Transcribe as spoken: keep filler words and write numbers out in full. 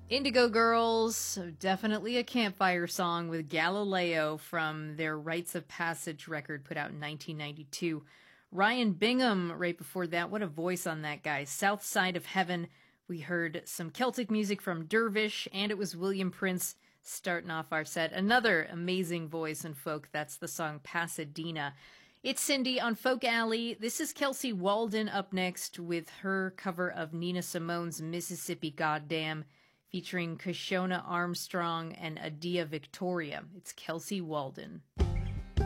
Indigo Girls, so definitely a campfire song with Galileo from their Rites of Passage record put out in nineteen ninety-two. Ryan Bingham right before that. What a voice on that guy. South Side of Heaven. We heard some Celtic music from Dervish, and it was William Prince starting off our set. Another amazing voice in folk. That's the song Pasadena. It's Cindy on Folk Alley. This is Kelsey Walden up next with her cover of Nina Simone's Mississippi Goddam, featuring Kashona Armstrong and Adia Victoria. It's Kelsey Walden.